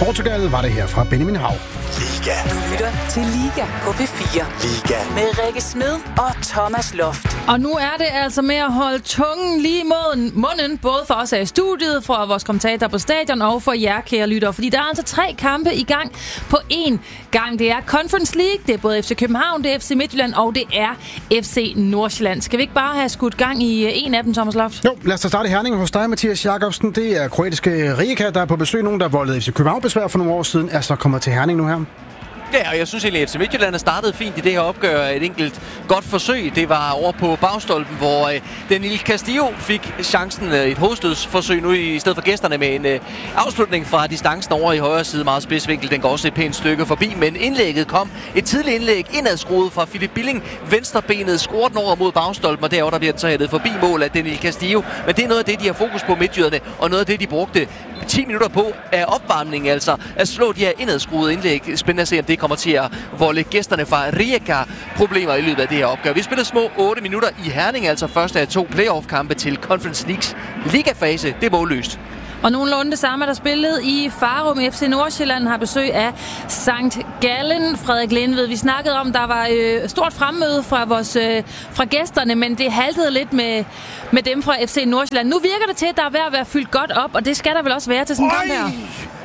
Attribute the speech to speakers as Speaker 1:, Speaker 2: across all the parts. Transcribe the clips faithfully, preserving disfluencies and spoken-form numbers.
Speaker 1: Portugal var det her fra Benjamin Hav.
Speaker 2: Liga.
Speaker 3: Du lytter til Liga på P fire.
Speaker 2: Liga.
Speaker 3: Med Rikke Smed og Thomas Loft.
Speaker 4: Og nu er det altså med at holde tungen lige i munden, munden både for os her i studiet, for vores kommentatorer på stadion og for jer, kære lyttere. Fordi der er altså tre kampe i gang på én gang. Det er Conference League, det er både F C København, det er F C Midtjylland og det er F C Nordsjælland. Skal vi ikke bare have skudt gang i en af dem, Thomas Loft?
Speaker 1: Jo, lad os da starte i Herning hos dig, Mathias Jakobsen. Det er kroatiske Rijeka, der er på besøg. Nogen, der voldede F C København besvær for nogle år siden, er så kommet til Herning nu her.
Speaker 5: Ja, og jeg synes egentlig, at F C Midtjylland startede fint i det her opgør. Et enkelt godt forsøg. Det var over på bagstolpen, hvor øh, Daniel Castillo fik chancen. Øh, et hovedstødsforsøg nu i stedet for gæsterne med en øh, afslutning fra distancen over i højre side. Meget spidsvinkel. Den går også et pænt stykke forbi. Men indlægget kom. Et tidligt indlæg indadskruet fra Philip Billing. Venstrebenet skruer den over mod bagstolpen, og derovre der bliver den så hættet forbi mål af Daniel Castillo. Men det er noget af det, de har fokus på, midtjyderne, og noget af det, de brugte ti minutter på af opvarmningen, altså at slå de her indadskruede indlæg. Spændende at se, om det kommer til at volde gæsterne fra Rijeka problemer i løbet af det her opgør. Vi spiller små otte minutter i Herning, altså første af to playoff-kampe til Conference Leagues ligafase. Det er målløst.
Speaker 4: Og nogenlunde det samme, der spillet i Farum. F C Nordsjælland har besøg af Sankt Gallen. Frederik Lindved, vi snakkede om, der var øh, stort fremmøde fra, vores, øh, fra gæsterne, men det haltede lidt med, med dem fra F C Nordsjælland. Nu virker det til, at der er ved at være fyldt godt op, og det skal der vel også være til sådan en kamp her?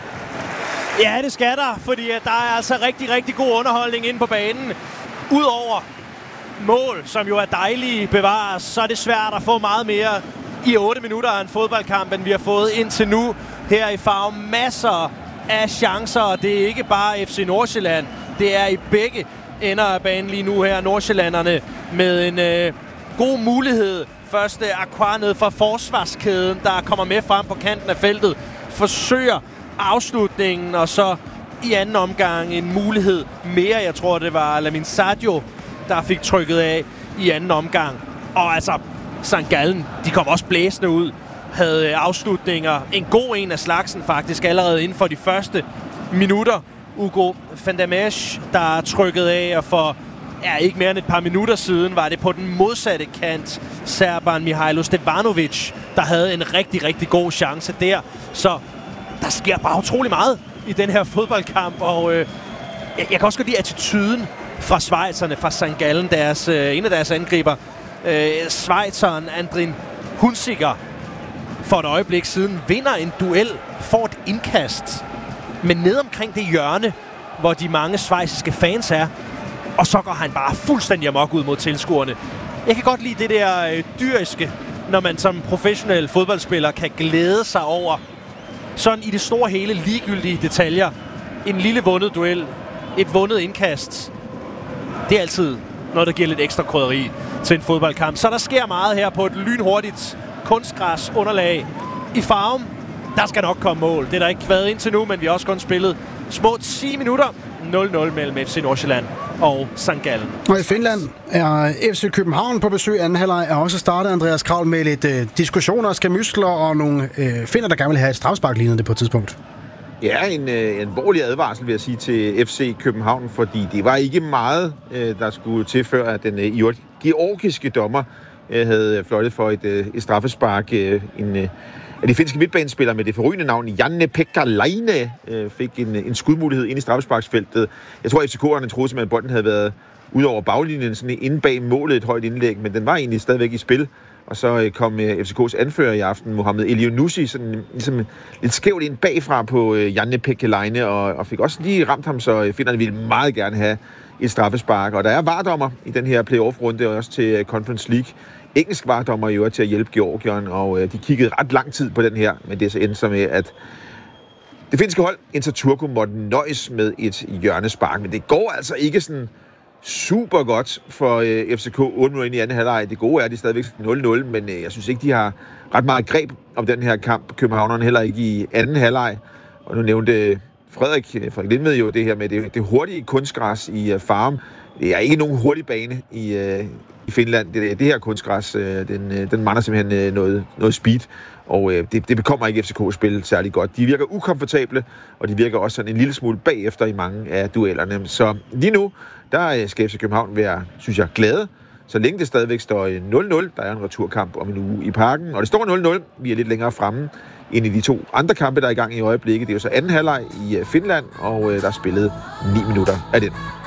Speaker 6: Ja, det skal der, fordi der er altså rigtig, rigtig god underholdning inde på banen. Udover mål, som jo er dejlige bevares, så er det svært at få meget mere i otte minutter af en fodboldkamp, end vi har fået indtil nu her i Farum. Masser af chancer, og det er ikke bare F C Nordsjælland. Det er i begge ender af banen lige nu her. Nordsjællanderne med en øh, god mulighed. Første Aqua ned fra forsvarskæden, der kommer med frem på kanten af feltet. Forsøger afslutningen, og så i anden omgang en mulighed mere. Jeg tror, det var Lamin Sadio, der fik trykket af i anden omgang. Og altså, Sankt Gallen, de kom også blæsende ud. Havde afslutninger. En god en af slagsen faktisk allerede inden for de første minutter. Ugo van der Mesch, der trykkede af, og for ja, ikke mere end et par minutter siden var det på den modsatte kant serberen Mihailo Stevanovic, der havde en rigtig, rigtig god chance der. Så der sker bare utrolig meget i den her fodboldkamp, og øh, jeg, jeg kan også godt lide attituden fra schweizerne, fra Sankt Gallen, deres, øh, en af deres angriber. Øh, Schweizeren Andrin Hunziker for et øjeblik siden vinder en duel, får et indkast, men ned omkring det hjørne, hvor de mange schweiziske fans er, og så går han bare fuldstændig amok ud mod tilskuerne. Jeg kan godt lide det der øh, dyriske, når man som professionel fodboldspiller kan glæde sig over sådan i det store hele ligegyldige detaljer. En lille vundet duel, et vundet indkast. Det er altid noget, der giver lidt ekstra krydderi til en fodboldkamp. Så der sker meget her på et lynhurtigt kunstgræs underlag i Farum. Der skal nok komme mål. Det er der ikke været indtil nu, men vi har også kun spillet små ti minutter. nul nul mellem F C Nordsjælland og Sankt Gallen.
Speaker 1: Og i Finland er F C København på besøg. Anden halvleg er også startet, Andreas Kravl, med lidt øh, diskussioner, skamysler og nogle øh, finder, der gerne vil have et strafspark lignende det på et tidspunkt.
Speaker 7: Ja, en øh, alvorlig advarsel, vil jeg sige, til F C København, fordi det var ikke meget, øh, der skulle til, før at den øh, georgiske dommer øh, havde fløjtet for et, øh, et straffespark. Øh, en, øh, af de finske midtbanespillere med det forrygende navn Janne-Pekka Laine øh, fik en, en skudmulighed ind i straffesparksfeltet. Jeg tror, at F C K'erne troede simpelthen, at bolden havde været ud over baglinjen, sådan inde bag målet, et højt indlæg, men den var egentlig stadigvæk i spil. Og så kom F C K's anfører i aften, Mohamed Elionussi, sådan ligesom lidt skævt ind bagfra på Janne-Pekka Laine, og, og fik også lige ramt ham, så finnerne ville meget gerne have et straffespark. Og der er vardommer i den her playoff-runde, også til Conference League. Engelsk vardommer i øvrigt til at hjælpe Georgien, og de kiggede ret lang tid på den her, men det er så endte så med, at det finske hold, Inter Turku, måtte nøjes med et hjørnespark. Men det går altså ikke sådan super godt for øh, F C K otte nul ind i anden halvleg. Det gode er, at de stadigvæk nul nul, men øh, jeg synes ikke, de har ret meget greb om den her kamp. Københavnerne heller ikke i anden halvleg. Og nu nævnte Frederik, Frederik Lindved jo det her med det, det hurtige kunstgræs i uh, Farum. Det er ikke nogen hurtig bane i, uh, i Finland. Det, det her kunstgræs, uh, den, den mangler simpelthen uh, noget, noget speed. Og uh, det, det bekommer ikke F C K at spille særlig godt. De virker ukomfortable, og de virker også sådan en lille smule bagefter i mange af duellerne. Så lige nu, der skal F C København være, synes jeg, glade så længe det stadigvæk står nul nul, der er en returkamp om en uge i Parken, og det står nul nul, vi er lidt længere fremme end i de to andre kampe, der er i gang i øjeblikket. Det er jo så anden halvleg i Finland, og der er spillet ni minutter af den.